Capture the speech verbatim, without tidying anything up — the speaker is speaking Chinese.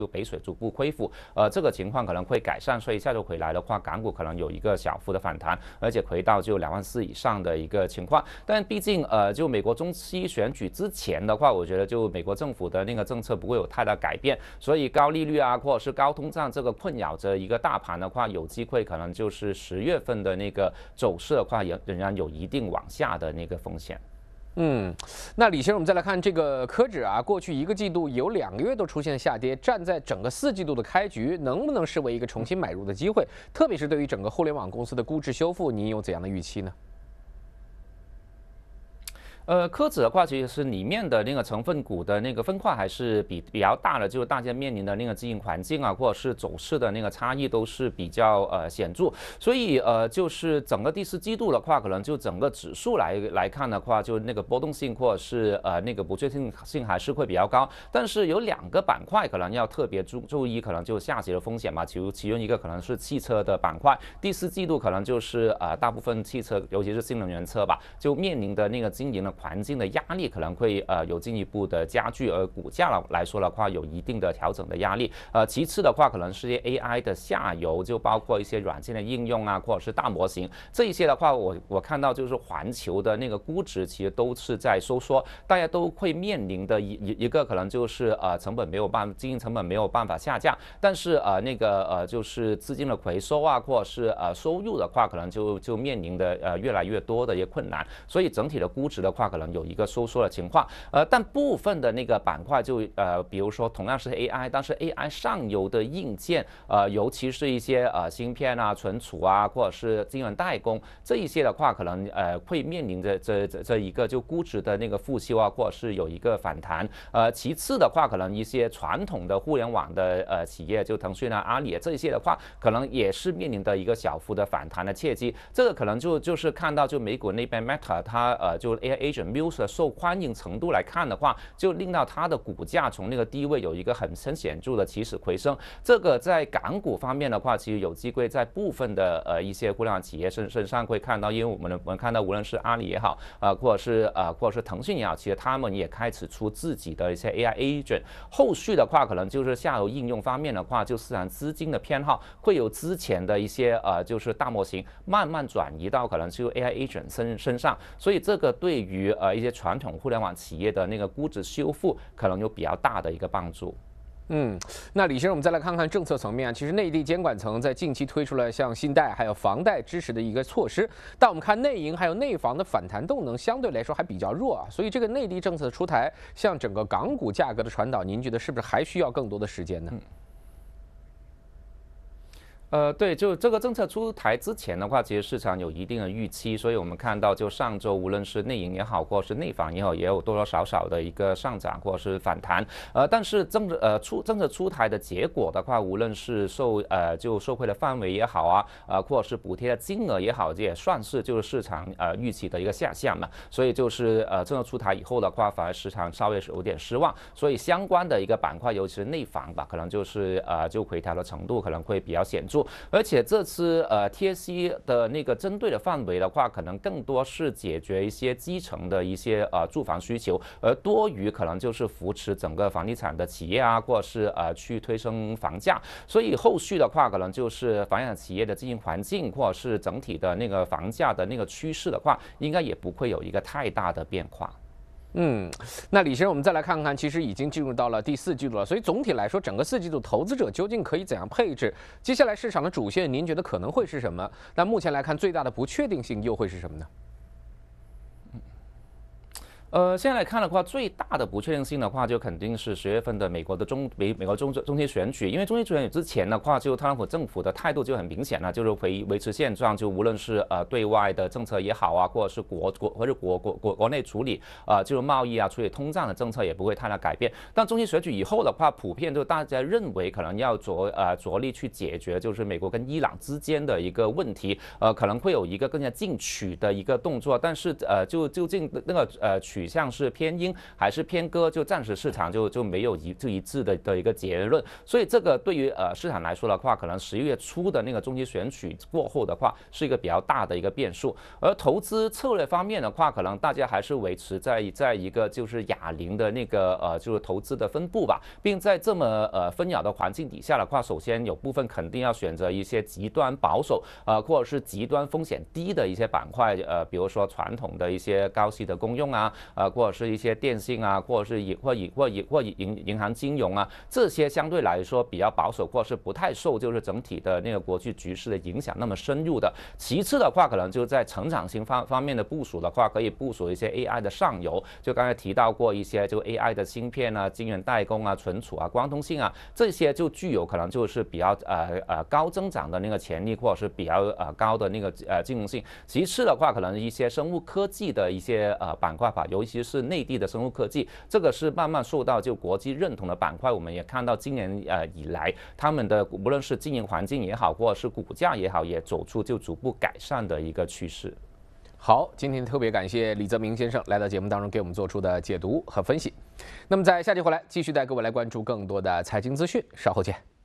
就北水逐步恢复，呃，这个情况可能会改善，所以下周回来的话，港股可能有一个小幅的反弹，而且回到就两万四以上的一个情况。但毕竟呃，就美国中期选举之前的话，我觉得就美国政府的那个政策不会有太大改变，所以高利率啊，或者是高通胀这个困扰着一个大盘的话，有机会可能就是十月份的那个走势的话，仍仍然有一定往下的那个风险。 嗯，那李先生，我们再来看这个科指啊，过去一个季度有两个月都出现下跌，站在整个四季度的开局，能不能视为一个重新买入的机会？特别是对于整个互联网公司的估值修复，您有怎样的预期呢？ 呃，科指的话，其实是里面的那个成分股的那个分块还是比比较大的，就是大家面临的那个经营环境啊，或者是走势的那个差异都是比较呃显著，所以呃，就是整个第四季度的话，可能就整个指数来来看的话，就那个波动性或者是呃那个不确定性还是会比较高，但是有两个板块可能要特别注注意，可能就下跌的风险嘛，其如其中一个可能是汽车的板块，第四季度可能就是呃大部分汽车，尤其是新能源车吧，就面临的那个经营的环境的压力可能会呃有进一步的加剧，而股价来说的话有一定的调整的压力。呃，其次的话可能是些 A I 的下游，就包括一些软件的应用啊，或者是大模型这一些的话，我我看到就是环球的那个估值其实都是在收缩，大家都会面临的一一个可能就是呃成本没有办法，经营成本没有办法下降，但是呃那个呃就是资金的回收啊，或者是呃收入的话，可能就就面临的呃越来越多的一些困难，所以整体的估值的话，可能有一个收缩的情况。呃，但部分的那个板块就呃，比如说同样是 A I， 但是 A I 上游的硬件，呃，尤其是一些呃芯片啊、存储啊，或者是晶圆代工这一些的话，可能呃会面临着这这这一个就估值的那个复修啊，或者是有一个反弹。呃，其次的话，可能一些传统的互联网的呃企业，就腾讯啊、阿里啊这一些的话，可能也是面临的一个小幅的反弹的契机。这个可能就就是看到就美股那边 Meta 它呃就 A I Agent Muse 的受欢迎程度来看的话，就令到它的股价从那个低位有一个很很显著的起死回生。这个在港股方面的话，其实有机会在部分的呃一些互联网企业身身上会看到，因为我们我们看到无论是阿里也好，呃或者是呃或者是腾讯也好，其实他们也开始出自己的一些 A I Agent。后续的话，可能就是下游应用方面的话，就市场资金的偏好会有之前的一些呃就是大模型慢慢转移到可能就 A I Agent 身身上，所以这个对于呃一些传统互联网企业的那个估值修复可能有比较大的一个帮助。 嗯，那李先生，我们再来看看政策层面啊。其实内地监管层在近期推出了像信贷还有房贷支持的一个措施，但我们看内银还有内房的反弹动能相对来说还比较弱啊。所以这个内地政策的出台，向整个港股价格的传导，您觉得是不是还需要更多的时间呢？嗯呃，对，就这个政策出台之前的话，其实市场有一定的预期，所以我们看到，就上周无论是内银也好，或者是内房也好，也有多多少少的一个上涨或者是反弹。呃，但是政策呃出政策出台的结果的话，无论是受呃就受惠的范围也好啊，呃或者是补贴的金额也好，这也算是就是市场呃预期的一个下降嘛。所以就是呃政策出台以后的话，反而市场稍微是有点失望，所以相关的一个板块，尤其是内房吧，可能就是呃就回调的程度可能会比较显著。而且这次呃 T S C 的那个针对的范围的话，可能更多是解决一些基层的一些呃住房需求，而多于可能就是扶持整个房地产的企业啊，或者是呃去推升房价。所以后续的话，可能就是房地产企业的经营环境，或者是整体的那个房价的那个趋势的话，应该也不会有一个太大的变化。 嗯，那李先生，我们再来看看，其实已经进入到了第四季度了，所以总体来说，整个四季度投资者究竟可以怎样配置？接下来市场的主线，您觉得可能会是什么？那目前来看，最大的不确定性又会是什么呢？ 呃，现在来看的话，最大的不确定性的话，就肯定是十月份的美国的中美美国中中期选举，因为中期选举之前的话，就特朗普政府的态度就很明显了，就是维维持现状，就无论是呃对外的政策也好啊，或者是国国或者国国国国内处理啊、呃，就是贸易啊，处理通胀的政策也不会太大改变。但中期选举以后的话，普遍就大家认为可能要着呃着力去解决，就是美国跟伊朗之间的一个问题，呃，可能会有一个更加进取的一个动作，但是呃就究竟那个呃取取向是偏鹰还是偏鸽，就暂时市场就就没有一就一致的的一个结论。所以这个对于呃市场来说的话，可能十一月初的那个中期选举过后的话，是一个比较大的一个变数。而投资策略方面的话，可能大家还是维持在在一个就是哑铃的那个呃就是投资的分布吧，并在这么呃纷扰的环境底下的话，首先有部分肯定要选择一些极端保守呃或者是极端风险低的一些板块，呃比如说传统的一些高息的公用啊，呃或者是一些电信啊，或者是以或以或以或以银银行金融啊，这些相对来说比较保守，或者是不太受就是整体的那个国际局势的影响那么深入的。其次的话，可能就在成长型方方面的部署的话，可以部署一些 A I 的上游，就刚才提到过一些就 A I 的芯片啊、晶圆代工啊、存储啊、光通信啊，这些就具有可能就是比较呃呃高增长的那个潜力，或者是比较呃高的那个呃竞争性。其次的话，可能一些生物科技的一些呃板块吧，尤其是内地的生物科技，这个是慢慢受到就国际认同的板块。我们也看到今年呃以来，他们的无论是经营环境也好，或者是股价也好，也走出就逐步改善的一个趋势。 好，今天特别感谢李泽明先生来到节目当中给我们做出的解读和分析。那么在下期回来继续带各位来关注更多的财经资讯，稍后见。